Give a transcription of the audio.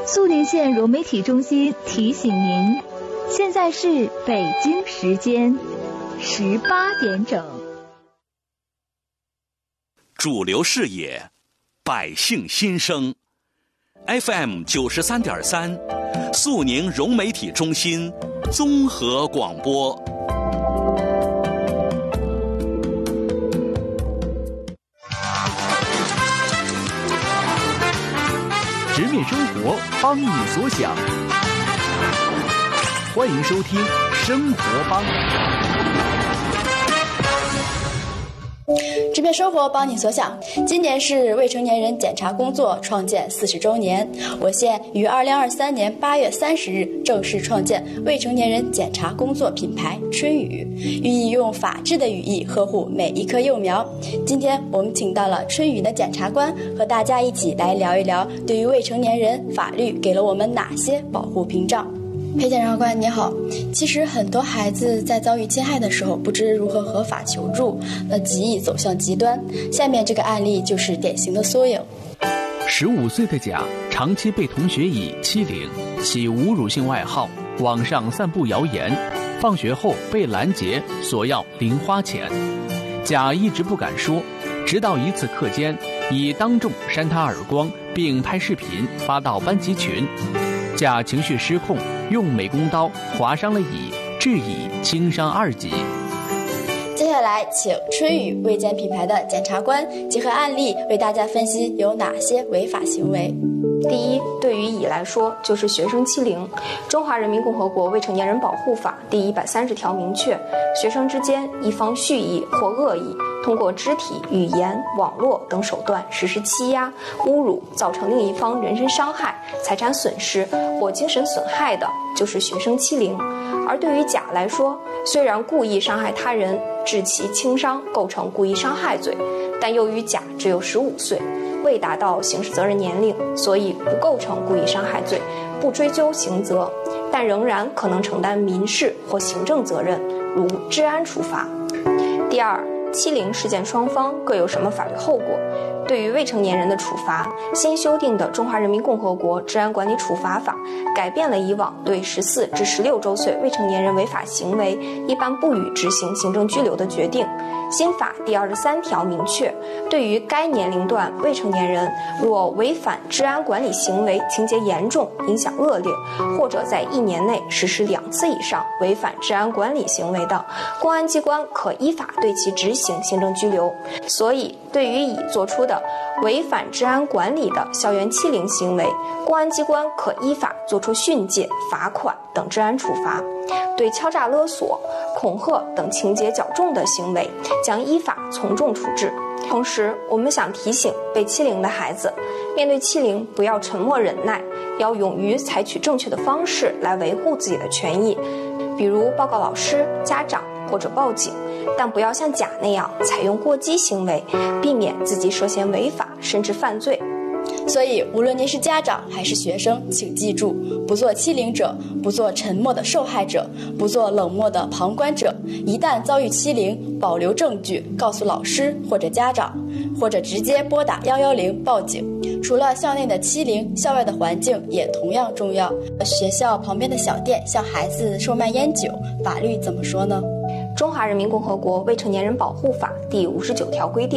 肃宁县融媒体中心提醒您，现在是北京时间18点整。 主流视野，百姓心声 ，FM 93.3，肃宁融媒体中心综合广播。 直面生活，帮你所想。欢迎收听《生活帮》。 直面生活，帮你所想。今年是未成年人检查工作创建40周年，我县于2023年8月30日正式创建未成年人检查工作品牌春雨，寓意用法治的语义呵护每一棵幼苗。今天我们请到了春雨的检察官，和大家一起来聊一聊，对于未成年人，法律给了我们哪些保护屏障。裴检察官你好，其实很多孩子在遭遇侵害的时候不知如何合法求助，极易走向极端。下面这个案例就是典型的缩影。 15岁的甲长期被同学以欺凌、起侮辱性外号，网上散布谣言，放学后被拦截索要零花钱。甲一直不敢说，直到一次课间以当众扇他耳光，并拍视频发到班级群。甲情绪失控，用美工刀划伤了乙，致乙轻伤2级。 接下来请春雨卫健品牌的检察官结合案例为大家分析有哪些违法行为。 第一，对于乙来说就是学生欺凌。中华人民共和国未成年人保护法第130条明确，学生之间一方蓄意或恶意通过肢体、语言、网络等手段实施欺压、侮辱，造成另一方人身伤害、财产损失或精神损害的，就是学生欺凌。而对于甲来说，虽然故意伤害他人致其轻伤构成故意伤害罪，但由于甲只有15岁，未达到刑事责任年龄，所以不构成故意伤害罪，不追究刑责，但仍然可能承担民事或行政责任，如治安处罚。第二，欺凌事件双方各有什么法律后果？对于未成年人的处罚，新修订的《中华人民共和国治安管理处罚法》改变了以往对14至16周岁未成年人违法行为一般不予执行行政拘留的决定。新法第23条明确，对于该年龄段未成年人，若违反治安管理行为情节严重、影响恶劣，或者在1年内实施2次以上违反治安管理行为的，公安机关可依法对其执行行政拘留。所以，对于乙作出的违反治安管理的校园欺凌行为，公安机关可依法作出训诫、罚款等治安处罚。对敲诈勒索、恐吓等情节较重的行为，将依法从重处置。同时，我们想提醒被欺凌的孩子，面对欺凌不要沉默忍耐，要勇于采取正确的方式来维护自己的权益，比如报告老师、家长或者报警，但不要像甲那样采用过激行为，避免自己涉嫌违法甚至犯罪。 所以无论您是家长还是学生，请记住，不做欺凌者，不做沉默的受害者，不做冷漠的旁观者。一旦遭遇欺凌，保留证据告诉老师或者家长，或者直接拨打110报警。除了校内的欺凌，校外的环境也同样重要。学校旁边的小店向孩子售卖烟酒，法律怎么说呢？ 中华人民共和国未成年人保护法第59条规定，